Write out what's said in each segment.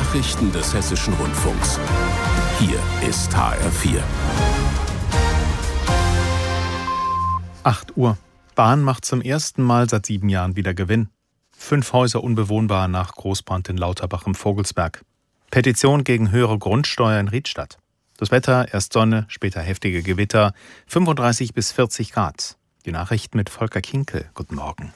Nachrichten des Hessischen Rundfunks. Hier ist HR4. 8 Uhr. Bahn macht zum ersten Mal seit 7 Jahren wieder Gewinn. 5 Häuser unbewohnbar nach Großbrand in Lauterbach im Vogelsberg. Petition gegen höhere Grundsteuer in Riedstadt. Das Wetter, erst Sonne, später heftige Gewitter, 35 bis 40 Grad. Die Nachrichten mit Volker Kinkel. Guten Morgen.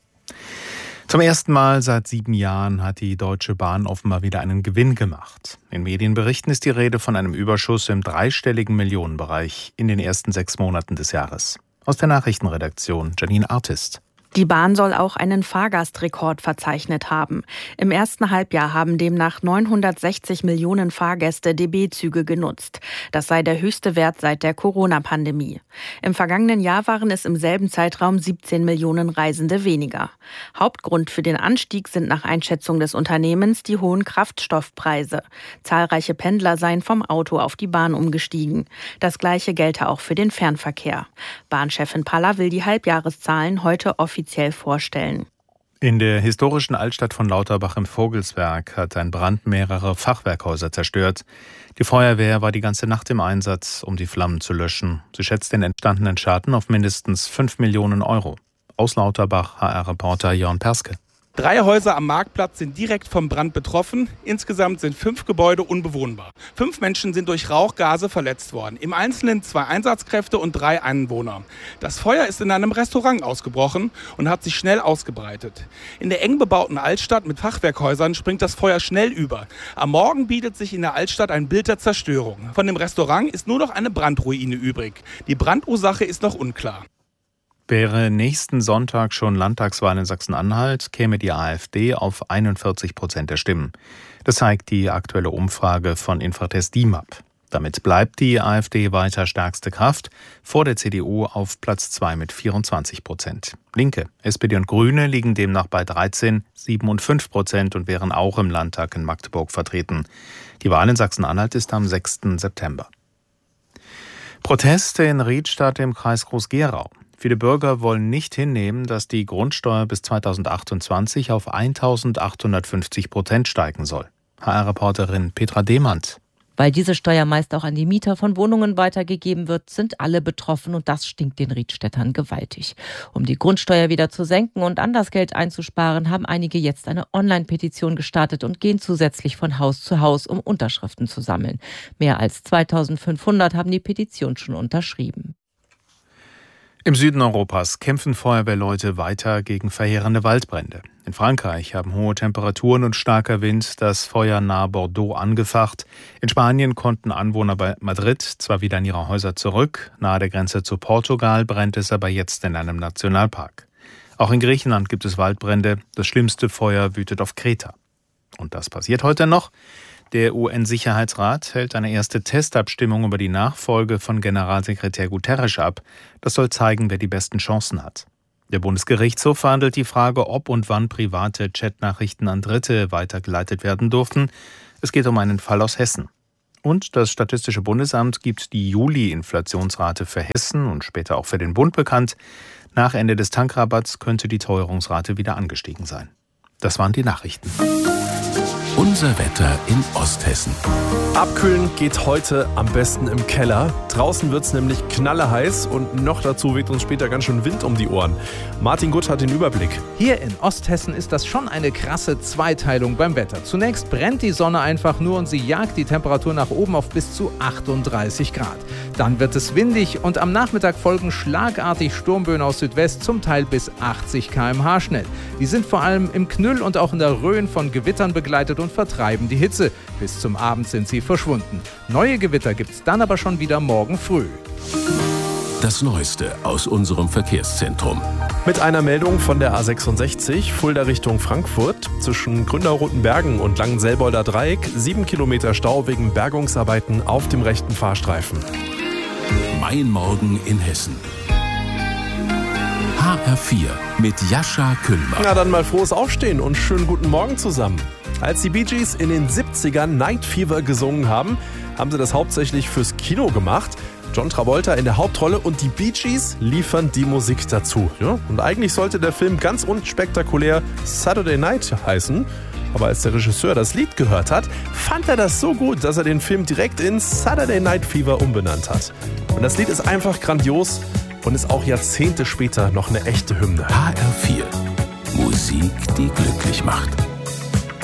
Zum ersten Mal seit 7 Jahren hat die Deutsche Bahn offenbar wieder einen Gewinn gemacht. In Medienberichten ist die Rede von einem Überschuss im dreistelligen Millionenbereich in den ersten 6 Monaten des Jahres. Aus der Nachrichtenredaktion Janine Artist. Die Bahn soll auch einen Fahrgastrekord verzeichnet haben. Im ersten Halbjahr haben demnach 960 Millionen Fahrgäste DB-Züge genutzt. Das sei der höchste Wert seit der Corona-Pandemie. Im vergangenen Jahr waren es im selben Zeitraum 17 Millionen Reisende weniger. Hauptgrund für den Anstieg sind nach Einschätzung des Unternehmens die hohen Kraftstoffpreise. Zahlreiche Pendler seien vom Auto auf die Bahn umgestiegen. Das Gleiche gelte auch für den Fernverkehr. Bahnchefin Paller will die Halbjahreszahlen heute offiziell vorstellen. In der historischen Altstadt von Lauterbach im Vogelsberg hat ein Brand mehrere Fachwerkhäuser zerstört. Die Feuerwehr war die ganze Nacht im Einsatz, um die Flammen zu löschen. Sie schätzt den entstandenen Schaden auf mindestens 5 Millionen Euro. Aus Lauterbach HR-Reporter Jörn Perske. 3 Häuser am Marktplatz sind direkt vom Brand betroffen. Insgesamt sind 5 Gebäude unbewohnbar. 5 Menschen sind durch Rauchgase verletzt worden. Im Einzelnen 2 Einsatzkräfte und 3 Anwohner. Das Feuer ist in einem Restaurant ausgebrochen und hat sich schnell ausgebreitet. In der eng bebauten Altstadt mit Fachwerkhäusern springt das Feuer schnell über. Am Morgen bietet sich in der Altstadt ein Bild der Zerstörung. Von dem Restaurant ist nur noch eine Brandruine übrig. Die Brandursache ist noch unklar. Wäre nächsten Sonntag schon Landtagswahl in Sachsen-Anhalt, käme die AfD auf 41% der Stimmen. Das zeigt die aktuelle Umfrage von Infratest DIMAP. Damit bleibt die AfD weiter stärkste Kraft, vor der CDU auf Platz 2 mit 24%. Linke, SPD und Grüne liegen demnach bei 13, 7 und 5% und wären auch im Landtag in Magdeburg vertreten. Die Wahl in Sachsen-Anhalt ist am 6. September. Proteste in Riedstadt im Kreis Groß-Gerau. Viele Bürger wollen nicht hinnehmen, dass die Grundsteuer bis 2028 auf 1.850% steigen soll. HR-Reporterin Petra Demand. Weil diese Steuer meist auch an die Mieter von Wohnungen weitergegeben wird, sind alle betroffen und das stinkt den Riedstädtern gewaltig. Um die Grundsteuer wieder zu senken und anders Geld einzusparen, haben einige jetzt eine Online-Petition gestartet und gehen zusätzlich von Haus zu Haus, um Unterschriften zu sammeln. Mehr als 2.500 haben die Petition schon unterschrieben. Im Süden Europas kämpfen Feuerwehrleute weiter gegen verheerende Waldbrände. In Frankreich haben hohe Temperaturen und starker Wind das Feuer nahe Bordeaux angefacht. In Spanien konnten Anwohner bei Madrid zwar wieder in ihre Häuser zurück, nahe der Grenze zu Portugal brennt es aber jetzt in einem Nationalpark. Auch in Griechenland gibt es Waldbrände. Das schlimmste Feuer wütet auf Kreta. Und das passiert heute noch. Der UN-Sicherheitsrat hält eine erste Testabstimmung über die Nachfolge von Generalsekretär Guterres ab. Das soll zeigen, wer die besten Chancen hat. Der Bundesgerichtshof verhandelt die Frage, ob und wann private Chatnachrichten an Dritte weitergeleitet werden durften. Es geht um einen Fall aus Hessen. Und das Statistische Bundesamt gibt die Juli-Inflationsrate für Hessen und später auch für den Bund bekannt. Nach Ende des Tankrabatts könnte die Teuerungsrate wieder angestiegen sein. Das waren die Nachrichten. Unser Wetter in Osthessen. Abkühlen geht heute am besten im Keller. Draußen wird es nämlich knalleheiß und noch dazu weht uns später ganz schön Wind um die Ohren. Martin Gutt hat den Überblick. Hier in Osthessen ist das schon eine krasse Zweiteilung beim Wetter. Zunächst brennt die Sonne einfach nur und sie jagt die Temperatur nach oben auf bis zu 38 Grad. Dann wird es windig und am Nachmittag folgen schlagartig Sturmböen aus Südwest, zum Teil bis 80 km/h schnell. Die sind vor allem im Knüll und auch in der Rhön von Gewittern begleitet und vertreiben die Hitze. Bis zum Abend sind sie verschwunden. Neue Gewitter gibt es dann aber schon wieder morgen früh. Das Neueste aus unserem Verkehrszentrum. Mit einer Meldung von der A66, Fulda Richtung Frankfurt, zwischen Grünau-Rotenbergen und Langenselbolder Dreieck, 7 Kilometer Stau wegen Bergungsarbeiten auf dem rechten Fahrstreifen. Mein Morgen in Hessen. HR4 mit Jascha Kühlmann. Na dann mal frohes Aufstehen und schönen guten Morgen zusammen. Als die Bee Gees in den 70ern Night Fever gesungen haben, haben sie das hauptsächlich fürs Kino gemacht. John Travolta in der Hauptrolle und die Bee Gees liefern die Musik dazu. Ja? Und eigentlich sollte der Film ganz unspektakulär Saturday Night heißen. Aber als der Regisseur das Lied gehört hat, fand er das so gut, dass er den Film direkt in Saturday Night Fever umbenannt hat. Und das Lied ist einfach grandios und ist auch Jahrzehnte später noch eine echte Hymne. HR4. Musik, die glücklich macht.